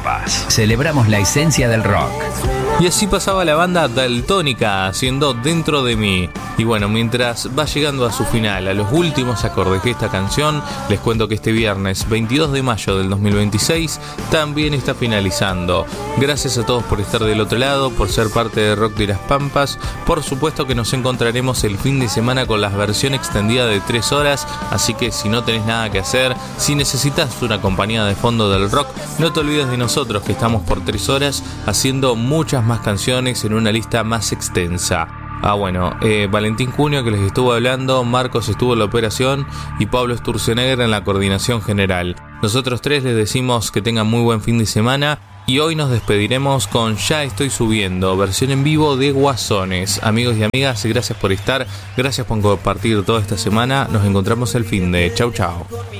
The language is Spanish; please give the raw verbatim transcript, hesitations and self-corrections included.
Pampas. Celebramos la esencia del rock. Y así pasaba la banda Daltónica haciendo Dentro de mí. Y bueno, mientras va llegando a su final, a los últimos acordes de esta canción, les cuento que este viernes veintidós de mayo del dos mil veintiséis también está finalizando. Gracias a todos por estar del otro lado, por ser parte de Rock de las Pampas. Por supuesto que nos encontraremos el fin de semana con la versión extendida de tres horas, así que si no tenés nada que hacer, si necesitas una compañía de fondo del rock, no te olvides de nosotros, que estamos por tres horas haciendo muchas más canciones en una lista más extensa. Ah, bueno, eh, Valentín Cunio, que les estuvo hablando, Marcos estuvo en la operación y Pablo Sturzenegger en la coordinación general. Nosotros tres les decimos que tengan muy buen fin de semana y hoy nos despediremos con Ya Estoy Subiendo, versión en vivo de Guasones. Amigos y amigas, gracias por estar, gracias por compartir toda esta semana. Nos encontramos el fin de. Chau, chau.